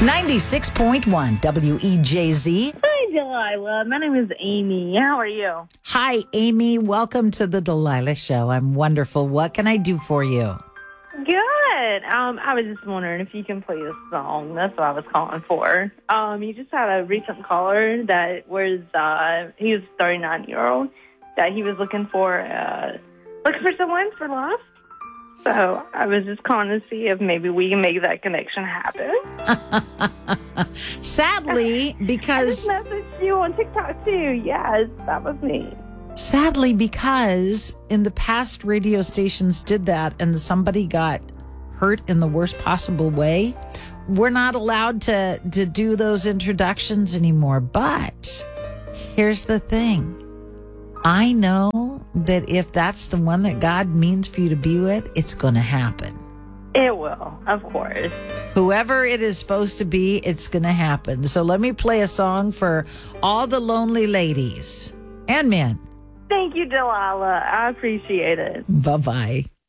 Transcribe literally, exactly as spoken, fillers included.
ninety-six point one W E J Z. Hi, Delilah. My name is Amy. How are you? Hi, Amy. Welcome to the Delilah Show. I'm wonderful. What can I do for you? Good. Um, I was just wondering if you can play a song. That's what I was calling for. Um, you just had a recent caller that was, uh, he was a thirty-nine-year-old, that he was looking for, uh, looking for someone for love. So I was just calling to see if maybe we can make that connection happen. Sadly, because... I just messaged you on TikTok, too. Yes, that was me. Sadly, because in the past, radio stations did that and somebody got hurt in the worst possible way, we're not allowed to, to do those introductions anymore. But here's the thing. I know that if that's the one that God means for you to be with, it's going to happen. It will, of course. Whoever it is supposed to be, it's going to happen. So let me play a song for all the lonely ladies and men. Thank you, Delilah. I appreciate it. Bye-bye.